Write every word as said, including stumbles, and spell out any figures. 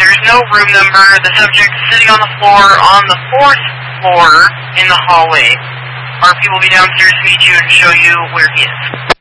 there's no room number. The subject is sitting on the floor on the fourth floor in the hallway. Our people will be downstairs to meet you and show you where he is.